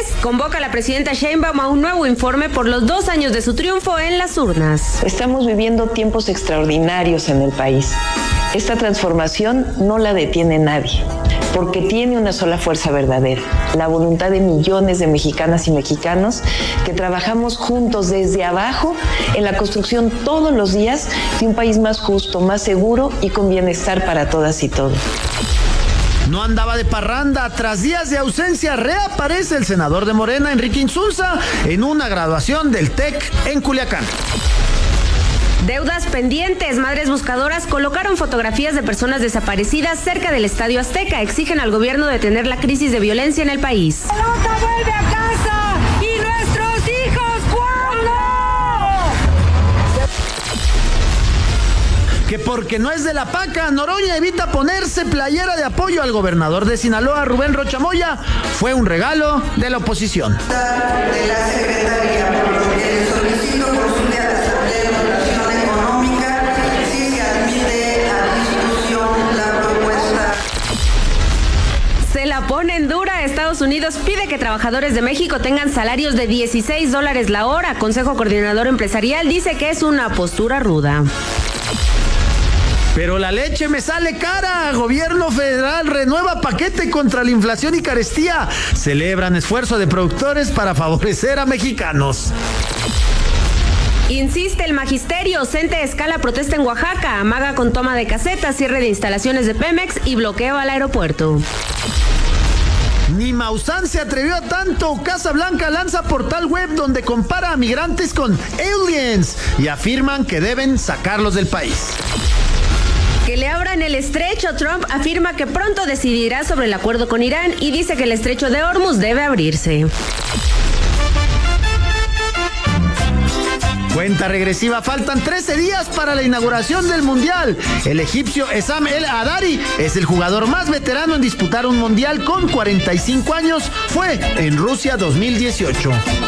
convoca a la presidenta Sheinbaum a un nuevo informe por los 2 años de su triunfo en las urnas. Estamos viviendo tiempos extraordinarios en el país. Esta transformación no la detiene nadie, porque tiene una sola fuerza verdadera, la voluntad de millones de mexicanas y mexicanos que trabajamos juntos desde abajo en la construcción todos los días de un país más justo, más seguro y con bienestar para todas y todos. No andaba de parranda. Tras días de ausencia, reaparece el senador de Morena, Enrique Insunza, en una graduación del TEC en Culiacán. Deudas pendientes. Madres buscadoras colocaron fotografías de personas desaparecidas cerca del Estadio Azteca. Exigen al gobierno detener la crisis de violencia en el país. ¡Pelota vuelve a casa! ¿Y nuestros hijos cuándo? Que porque no es de la paca, Noroña evita ponerse playera de apoyo al gobernador de Sinaloa, Rubén Rocha Moya. Fue un regalo de la oposición. De la Secretaría, le solicito por su de la Asamblea de Evaluación Económica si se admite a discusión la propuesta. Se la ponen dura. Estados Unidos pide que trabajadores de México tengan salarios de $16 la hora. Consejo Coordinador Empresarial dice que es una postura ruda. Pero la leche me sale cara. Gobierno federal renueva paquete contra la inflación y carestía. Celebran esfuerzo de productores para favorecer a mexicanos. Insiste el magisterio. CENTE escala protesta en Oaxaca. Amaga con toma de casetas, cierre de instalaciones de Pemex y bloqueo al aeropuerto. Ni Maussan se atrevió a tanto. Casa Blanca lanza portal web donde compara a migrantes con aliens y afirman que deben sacarlos del país. Que le abran el estrecho. Trump afirma que pronto decidirá sobre el acuerdo con Irán y dice que el estrecho de Hormuz debe abrirse. Cuenta regresiva, faltan 13 días para la inauguración del Mundial. El egipcio Essam El Hadari es el jugador más veterano en disputar un Mundial con 45 años. Fue en Rusia 2018.